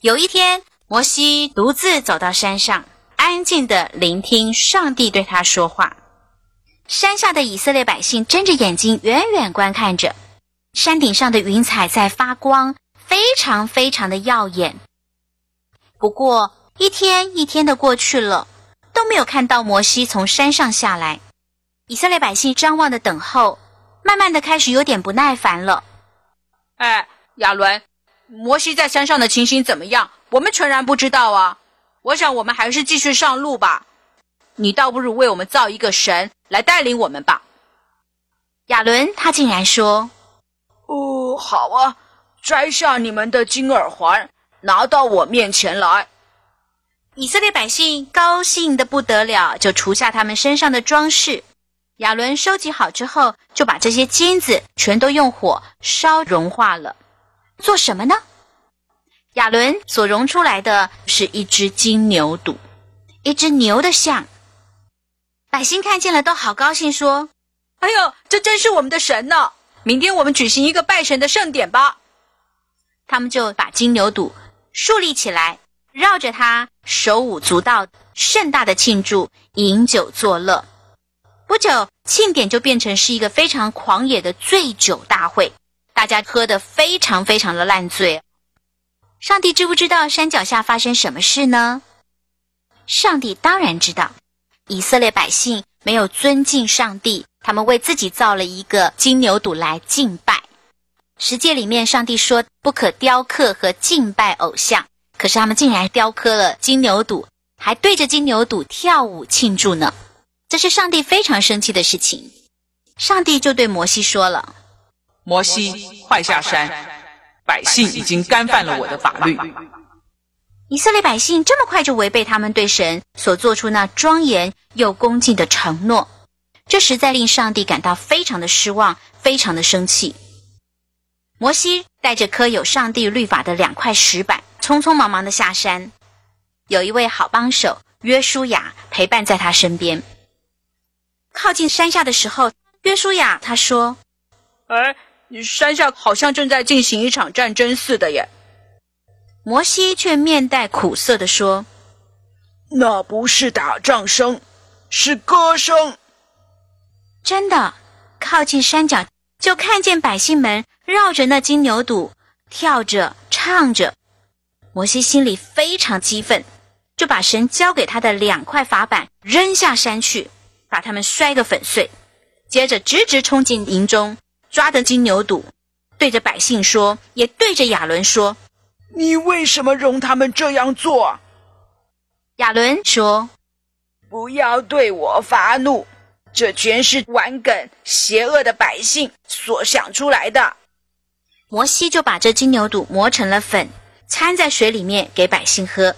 有一天，摩西独自走到山上，安静地聆听上帝对他说话。山下的以色列百姓睁着眼睛远远观看着，山顶上的云彩在发光，非常非常的耀眼。不过一天一天的过去了，都没有看到摩西从山上下来。以色列百姓张望的等候，慢慢的开始有点不耐烦了。 亚伦，摩西在山上的情形怎么样？我们全然不知道啊。我想我们还是继续上路吧。你倒不如为我们造一个神来带领我们吧。 亚伦他竟然说， 好啊，摘下你们的金耳环，拿到我面前来。 以色列百姓高兴得不得了，就除下他们身上的装饰。亚伦收集好之后，就把这些金子全都用火烧融化了。做什么呢？亚伦所融出来的是一只金牛犊，一只牛的像。百姓看见了都好高兴，说， 哎呦，这真是我们的神呢！明天我们举行一个拜神的盛典吧。 他们就把金牛犊竖立起来，绕着它手舞足蹈，盛大的庆祝，饮酒作乐。不久，庆典就变成是一个非常狂野的醉酒大会，大家喝得非常非常的烂醉。上帝知不知道山脚下发生什么事呢？上帝当然知道。以色列百姓没有尊敬上帝，他们为自己造了一个金牛犊来敬拜。十诫里面上帝说不可雕刻和敬拜偶像，可是他们竟然雕刻了金牛犊，还对着金牛犊跳舞庆祝呢。这是上帝非常生气的事情。上帝就对摩西说了， 摩西，快下山，百姓已经干犯了我的法律。 以色列百姓这么快就违背他们对神所做出那庄严又恭敬的承诺，这实在令上帝感到非常的失望，非常的生气。摩西带着刻有上帝律法的2块石板，匆匆忙忙的下山。有一位好帮手约书亚陪伴在他身边。靠近山下的时候，约书亚他说， 山下好像正在进行一场战争似的耶。 摩西却面带苦涩地说， 那不是打仗声，是歌声。 真的，靠近山脚就看见百姓们绕着那金牛犊跳着唱着。摩西心里非常激愤，就把神交给他的2块法板扔下山去，把他们摔个粉碎。接着直直冲进营中，抓着金牛犊，对着百姓说，也对着亚伦说， 你为什么容他们这样做？ 亚伦说， 不要对我发怒，这全是顽梗邪恶的百姓所想出来的。 摩西就把这金牛犊磨成了粉，掺在水里面给百姓喝。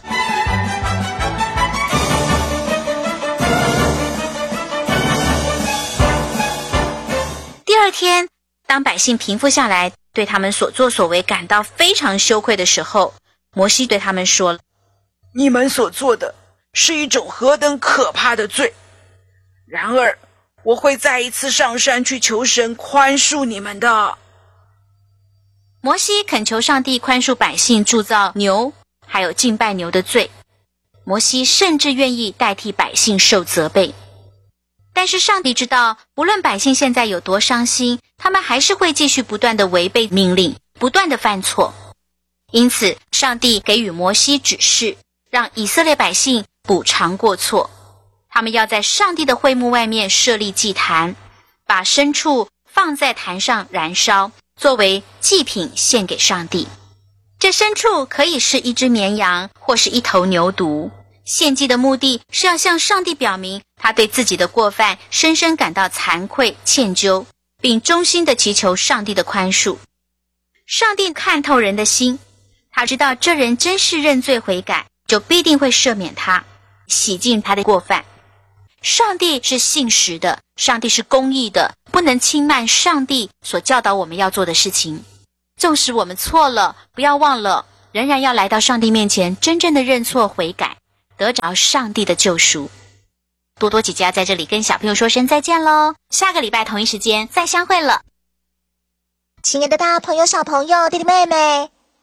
第二天，当百姓平复下来，对他们所作所为感到非常羞愧的时候，摩西对他们说， 你们所做的是一种何等可怕的罪，然而我会再一次上山去求神宽恕你们的。 摩西恳求上帝宽恕百姓铸造牛还有敬拜牛的罪，摩西甚至愿意代替百姓受责备。但是上帝知道，不论百姓现在有多伤心，他们还是会继续不断的违背命令，不断的犯错。因此上帝给予摩西指示，让以色列百姓补偿过错。他们要在上帝的会幕外面设立祭坛，把牲畜放在坛上燃烧，作为祭品献给上帝。这牲畜可以是一只绵羊，或是一头牛犊。献祭的目的是要向上帝表明他对自己的过犯深深感到惭愧歉疚，并衷心地祈求上帝的宽恕。上帝看透人的心，他知道这人真是认罪悔改，就必定会赦免他，洗净他的过犯。上帝是信实的，上帝是公义的，不能轻慢上帝所教导我们要做的事情。纵使我们错了，不要忘了，仍然要来到上帝面前，真正的认错悔改，得着上帝的救赎。多多姐姐要在这里跟小朋友说声再见咯，下个礼拜同一时间再相会了。 亲爱的大朋友小朋友弟弟妹妹，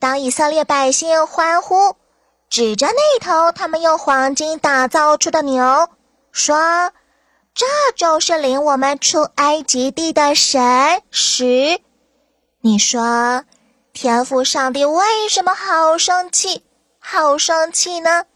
当以色列百姓欢呼，指着那头他们用黄金打造出的牛，说：“这就是领我们出埃及地的神时。”你说，天父上帝为什么好生气呢？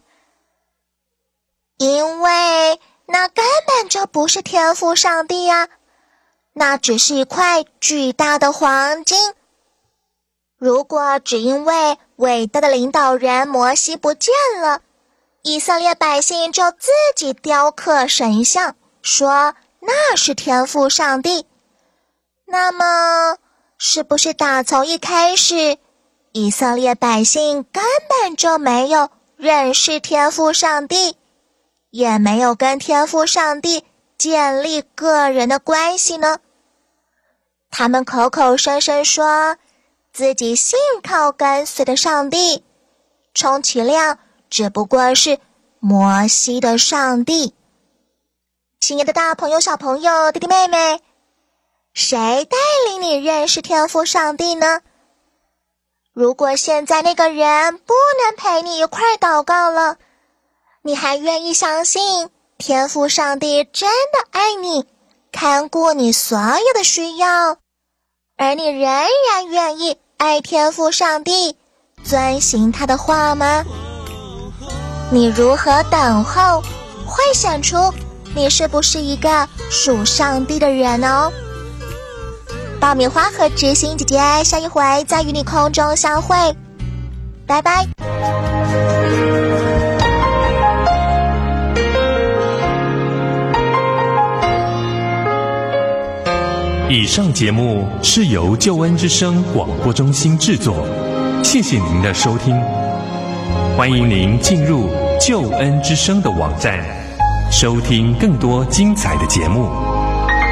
因为那根本就不是天父上帝呀，那只是一块巨大的黄金。如果只因为伟大的领导人摩西不见了，以色列百姓就自己雕刻神像，说那是天父上帝，那么是不是打从一开始，以色列百姓根本就没有认识天父上帝，也没有跟天父上帝建立个人的关系呢？他们口口声声说自己信靠跟随的上帝，充其量只不过是摩西的上帝。亲爱的大朋友、小朋友、弟弟妹妹，谁带领你认识天父上帝呢？如果现在那个人不能陪你一块祷告了，你还愿意相信天父上帝真的爱你，看顾你所有的需要，而你仍然愿意爱天父上帝，遵行他的话吗？你如何等候，会显出你是不是一个属上帝的人哦。爆米花和知心姐姐下一回再与你空中相会，拜拜。 以上节目是由救恩之声广播中心制作，谢谢您的收听。欢迎您进入救恩之声的网站，收听更多精彩的节目。